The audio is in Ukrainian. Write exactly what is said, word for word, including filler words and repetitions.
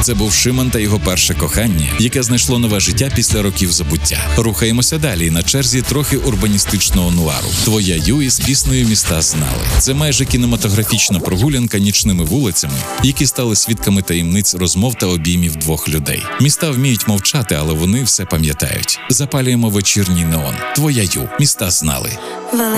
Це був Шимон та його перше кохання, яке знайшло нове життя після років забуття. Рухаємося далі. На черзі трохи урбаністичного нуару. Твоя Ю із піснею «Міста знали». Це майже кінематографічна прогулянка нічними вулицями, які стали свідками таємниць розмов та обіймів двох людей. Міста вміють мовчати, але вони все пам'ятають. Запалюємо вечірній неон. Твоя Ю. «Міста знали».